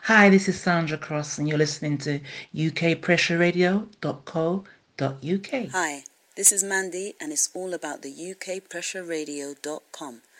Hi, this is Sandra Cross, and you're listening to ukpressureradio.co.uk. Hi, this is Mandy, and it's all about the ukpressureradio.com.